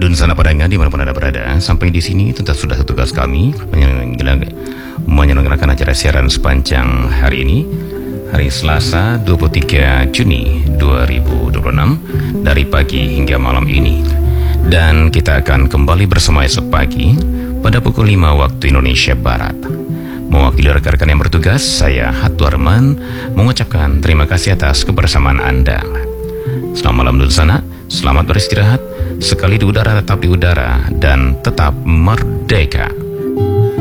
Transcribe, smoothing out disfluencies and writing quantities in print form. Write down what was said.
Dan sana pendengar dimanapun Anda berada, sampai di sini tuntas sudah tugas kami menyelenggarakan acara siaran sepanjang hari ini, hari Selasa 23 Juni 2026 dari pagi hingga malam ini. Dan kita akan kembali bersama esok pagi pada pukul 5 waktu Indonesia Barat. Mewakili rekan-rekan yang bertugas, saya Hatu Arman mengucapkan terima kasih atas kebersamaan Anda. Selamat malam dulu sana, selamat beristirahat, sekali di udara tetap di udara, dan tetap merdeka.